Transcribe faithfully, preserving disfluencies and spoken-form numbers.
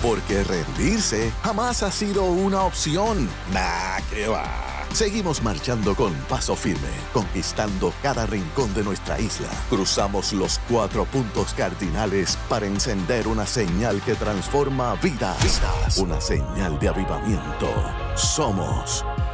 porque rendirse jamás ha sido una opción. Nah, ¿qué va? Seguimos marchando con paso firme, conquistando cada rincón de nuestra isla. Cruzamos los cuatro puntos cardinales para encender una señal que transforma vidas. Vidas. Una señal de avivamiento. Somos